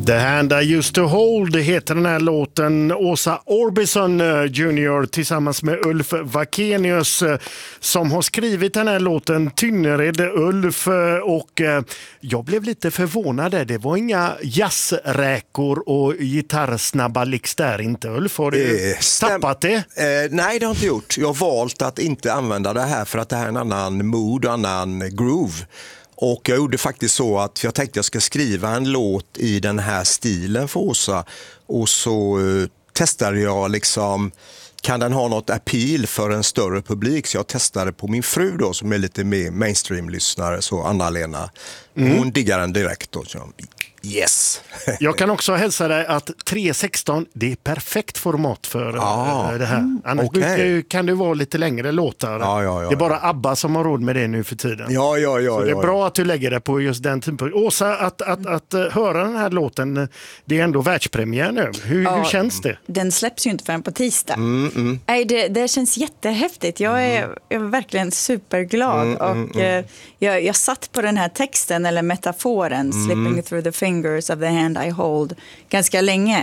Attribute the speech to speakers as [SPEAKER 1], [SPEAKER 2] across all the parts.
[SPEAKER 1] The Hand I Used To Hold heter den här låten. Åsa Orbison Jr. tillsammans med Ulf Wakenius som har skrivit den här låten, Tynnered Ulf, och jag blev lite förvånad där. Det var inga jazzräkor och gitarrsnabba licks där inte, Ulf. Har du tappat det?
[SPEAKER 2] Nej, det har jag inte gjort. Jag har valt att inte använda det här för att det här är en annan mood och annan groove. Och jag gjorde faktiskt så att jag tänkte att jag ska skriva en låt i den här stilen för Åsa. Och så testade jag liksom, kan den ha något appeal för en större publik? Så jag testade på min fru då som är lite mer mainstream-lyssnare, så Anna-Lena. Hon diggar den direkt då. Så yes!
[SPEAKER 1] Jag kan också hälsa dig att 3.16, det är perfekt format för det här. Annars kan det vara lite längre låtar. Det är bara ABBA som har råd med det nu för tiden.
[SPEAKER 2] Ja.
[SPEAKER 1] Så det är bra att du lägger det på just den typen. Åsa, att höra den här låten, det är ändå världspremiär nu. Hur känns det?
[SPEAKER 3] Den släpps ju inte förrän på tisdag. Nej, det känns jättehäftigt. Jag är verkligen superglad. Och jag satt på den här texten eller metaforen, slipping through the fingers of the hand I hold, ganska länge.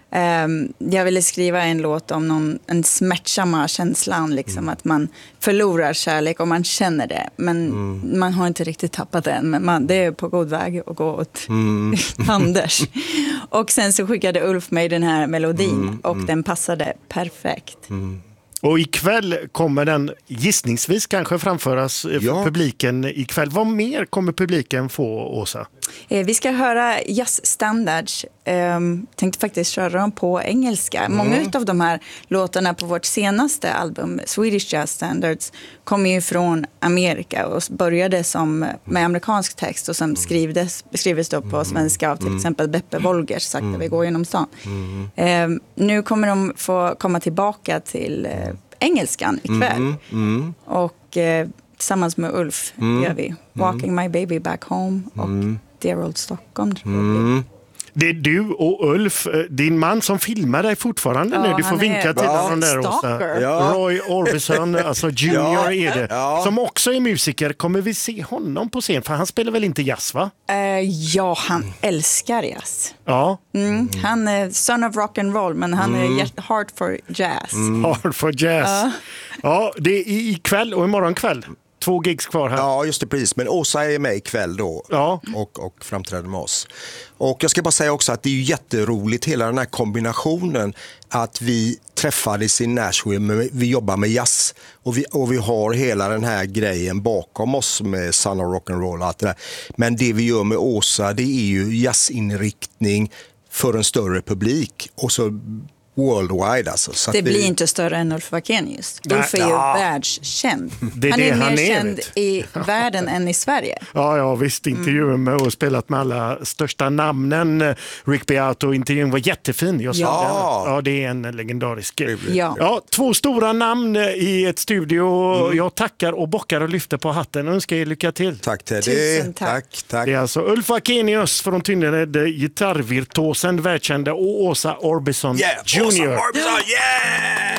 [SPEAKER 3] Jag ville skriva en låt om en smärtsamma känslan, liksom, att man förlorar kärlek och man känner det, men man har inte riktigt tappat den, men det är på god väg att gå åt Anders. Och sen så skickade Ulf mig den här melodin och den passade perfekt.
[SPEAKER 1] Och ikväll kommer den gissningsvis kanske framföras för publiken ikväll. Vad mer kommer publiken få, Åsa?
[SPEAKER 3] Vi ska höra jazzstandards. Tänkte faktiskt köra dem på engelska. Många av de här låtarna på vårt senaste album, Swedish Jazz Standards, kommer ju från Amerika och började med amerikansk text och som beskrivs då på svenska av till exempel Beppe Wolgers, Sakta vi går genom stan. Nu kommer de få komma tillbaka till engelskan ikväll. Och tillsammans med Ulf gör vi Walking My Baby Back Home och Dear Old Stockholm.
[SPEAKER 1] Det är du och Ulf, din man, som filmar dig fortfarande nu. Du får vinka till honom där, Åsa. Roy Orbison, alltså Junior är det. Som också är musiker. Kommer vi se honom på scen? För han spelar väl inte jazz, va?
[SPEAKER 3] Ja, han älskar jazz.
[SPEAKER 1] Ja.
[SPEAKER 3] Han är son of rock and roll, men han är heart for jazz.
[SPEAKER 1] Heart for jazz. Ja, det är ikväll och imorgon kväll. 2 gigs kvar här.
[SPEAKER 2] Ja, just det, precis. Men Åsa är med ikväll då och framträder med oss. Och jag ska bara säga också att det är ju jätteroligt, hela den här kombinationen, att vi träffades i Nashville, men vi jobbar med jazz och vi har hela den här grejen bakom oss med Son of Rock'n'Roll och allt det där. Men det vi gör med Åsa, det är ju jazzinriktning för en större publik och så worldwide alltså. Så
[SPEAKER 3] det blir inte större än Ulf Wakenius. Ulf är ju världskänd. Han är mer känd i världen än i Sverige.
[SPEAKER 1] Ja, visst. Intervjun med och spelat med alla största namnen. Rick Beato-intervjun var jättefin. Jag sa det är en legendarisk. Ja, 2 stora namn i ett studio. Jag tackar och bockar och lyfter på hatten och önskar er lycka till.
[SPEAKER 2] Tack Teddy.
[SPEAKER 3] Tusen tack.
[SPEAKER 1] Det är alltså Ulf Wakenius från Tynnered, gitarrvirtuosen, världskända, och Åsa Orbison Jr.
[SPEAKER 2] Orbison, yeah!